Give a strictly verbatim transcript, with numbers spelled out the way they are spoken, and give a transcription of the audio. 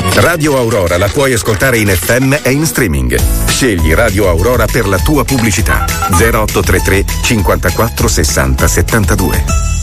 Radio Aurora la puoi ascoltare in F M e in streaming. Scegli Radio Aurora per la tua pubblicità. zero otto tre tre cinquantaquattro sessanta settantadue.